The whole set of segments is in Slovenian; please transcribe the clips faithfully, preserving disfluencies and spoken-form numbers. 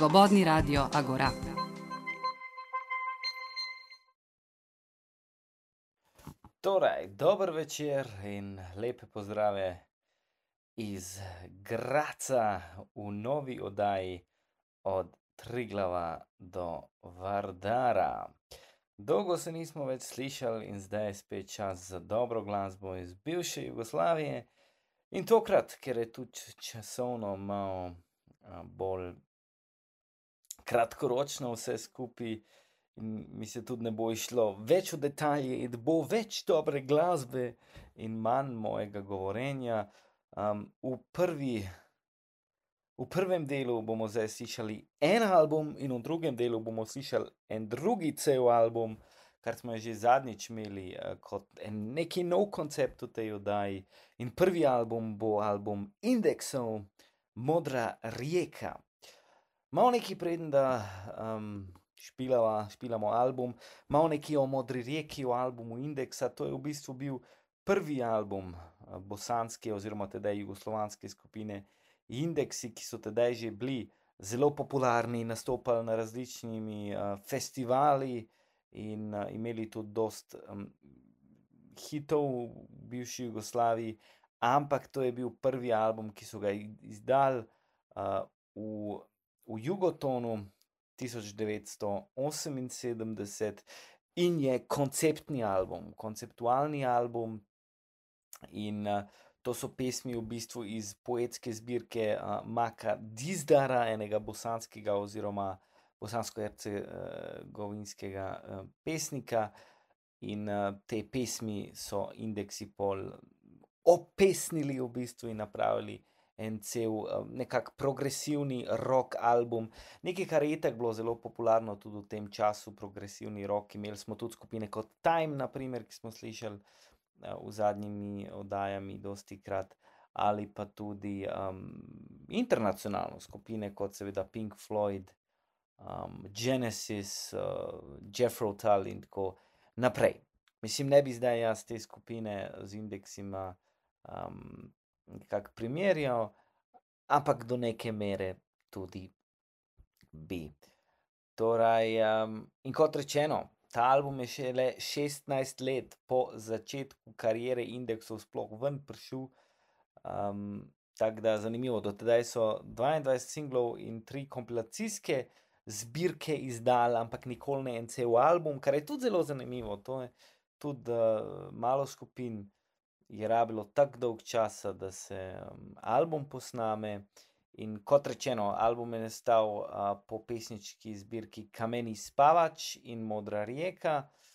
Slobodni radio Agora. Torej, dober večer in lepe pozdrave iz Graca v novi oddaji od Triglava do Vardara. Dolgo se nismo več slišali in zdaj je spet čas za dobro glasbo iz bivše Jugoslavije. In tokrat, ker je tudi časovno malo a, bolj kratkoročno vse skupaj, in mi se tudi ne bo išlo več v detalje, in bo več dobre glasbe in manj mojega govorenja. Um, v, prvi, v prvem delu bomo zdaj slišali en album in v drugem delu bomo slišali en drugi cel album, kar smo že zadnjič imeli uh, kot en neki nov koncept v tej oddaji. In prvi album bo album Indeksov, Modra rijeka. Malo neki preden, da um, špilava, špilamo album, malo neki o Modri rijeki, o albumu Indeksa. To je v bistvu bil prvi album uh, bosanske oziroma tedaj jugoslovanske skupine Indeksi, ki so tedaj že bili zelo popularni, nastopali na različnimi uh, festivali in uh, imeli tudi dost um, hitov v bivši Jugoslaviji, ampak to je bil prvi album, ki so ga izdali uh, v v Jugotonu tisoč devetsto oseminsedemdeset in je konceptni album, konceptualni album in uh, to so pesmi v bistvu iz poetske zbirke uh, Maka Dizdara, enega bosanskega oziroma bosansko-hercegovinskega uh, pesnika, in uh, te pesmi so Indeksi pol opesnili v bistvu in napravili en cel nekak progresivni rock album, nekaj, kar je itak bilo zelo popularno tudi v tem času, progresivni rock. Imeli smo tudi skupine kot Time, na primer, ki smo slišali uh, v zadnjimi oddajami dostikrat, ali pa tudi um, internacionalno skupine kot seveda Pink Floyd, um, Genesis, uh, Jethro Tull in tako naprej. Mislim, ne bi zdaj jaz te skupine z Indeksima um, nekako primerjal, ampak do neke mere tudi bi. Torej, um, in kot rečeno, ta album je šele šestnajst let po začetku kariere Indeksov sploh ven prišel. Um, tako da zanimivo, do tedaj so dvaindvajset singlov in tri kompilacijske zbirke izdali, ampak nikoli ne en cel album, kar je tudi zelo zanimivo. To je tudi uh, malo skupin je rabilo tako dolg časa, da se um, album posname. In kot rečeno, album je nastal uh, po pesniški zbirki Kameni spavač in Modra rijeka.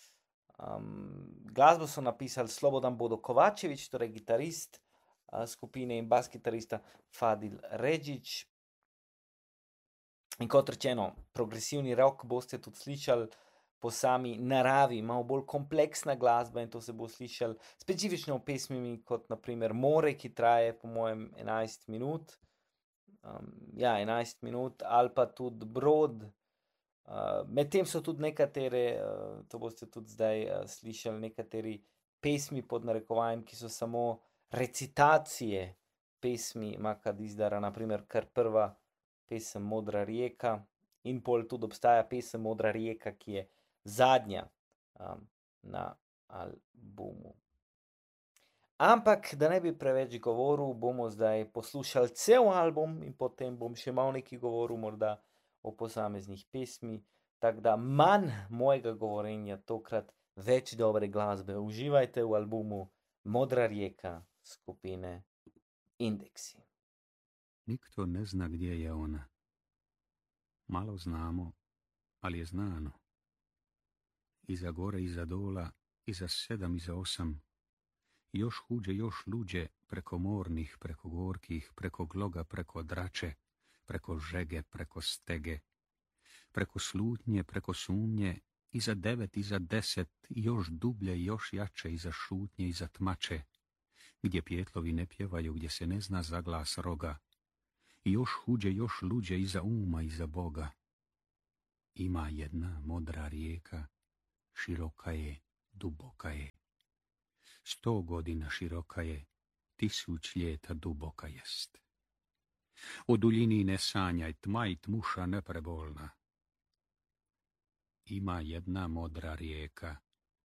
Um, glasbo so napisali Slobodan Bodo Kovačević, torej gitarist uh, skupine, in bas gitarista Fadil Redžić. In kot rečeno, progresivni rock boste tudi slišali po sami naravi, malo bolj kompleksna glasba, in to se bo slišal specifično v pesmimi, kot naprimer More, ki traje po mojem enajst minut. Um, ja, enajst minut, ali pa tudi Brod. Uh, Medtem so tudi nekatere, uh, to boste tudi zdaj uh, slišali, nekateri pesmi pod narekovajem, ki so samo recitacije pesmi Maka Dizdara, naprimer kar prva pesem Modra rijeka, in pol tudi obstaja pesem Modra rijeka, ki je zadnja um, na albumu. Ampak, da ne bi preveč govoril, bomo zdaj poslušali cel album in potem bom še malo nekaj govoril morda o posameznih pesmi, tako da manj mojega govorenja, tokrat več dobre glasbe. Uživajte v albumu Modra rijeka skupine Indeksi. Nikto ne zna gdje je ona. Malo znamo, ali je znano. Iza gore, iza dola, iza sedam, iza osam. Još huđe, još luđe, preko mornih, preko gorkih, preko gloga, preko drače, preko žege, preko stege, preko slutnje, preko sumnje, iza devet, iza deset, još dublje, još jače, iza šutnje, iza tmače, gdje pjetlovi ne pjevaju, gdje se ne zna za glas roga. Još huđe, još luđe, iza uma, iza Boga. Ima jedna modra rijeka, široka je, duboka je. Sto godina široka je, tisuć ljeta duboka jest. O duljini ne sanjaj, tma i tmuša neprebolna. Ima jedna modra rijeka.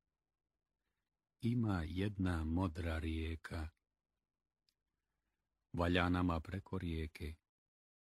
Ima jedna modra rijeka. Valja nama preko rijeke